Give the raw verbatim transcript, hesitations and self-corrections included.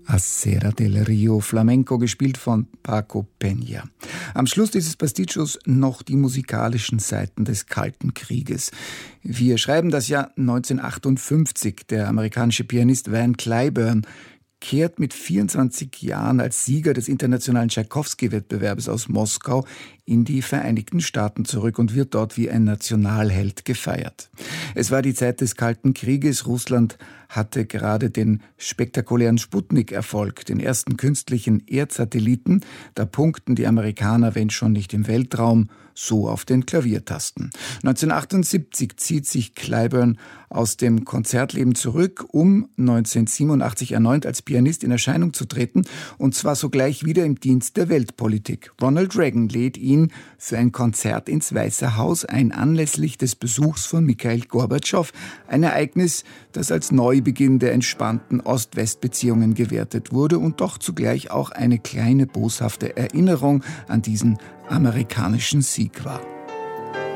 Acera del Rio, Flamenco, gespielt von Paco Peña. Am Schluss dieses Pasticcios noch die musikalischen Seiten des Kalten Krieges. Wir schreiben das Jahr neunzehnhundertachtundfünfzig. Der amerikanische Pianist Van Cliburn kehrt mit vierundzwanzig Jahren als Sieger des internationalen Tschaikowski-Wettbewerbes aus Moskau in die Vereinigten Staaten zurück und wird dort wie ein Nationalheld gefeiert. Es war die Zeit des Kalten Krieges. Russland hatte gerade den spektakulären Sputnik-Erfolg, den ersten künstlichen Erdsatelliten. Da punkten die Amerikaner, wenn schon nicht im Weltraum, so auf den Klaviertasten. neunzehnhundertachtundsiebzig zieht sich Cliburn aus dem Konzertleben zurück, um neunzehnhundertsiebenundachtzig erneut als Pianist in Erscheinung zu treten, und zwar sogleich wieder im Dienst der Weltpolitik. Ronald Reagan lädt ihn für ein Konzert ins Weiße Haus ein, anlässlich des Besuchs von Michail Gorbatschow, ein Ereignis, das als Neubeginn der entspannten Ost-West-Beziehungen gewertet wurde und doch zugleich auch eine kleine boshafte Erinnerung an diesen amerikanischen Sieg war.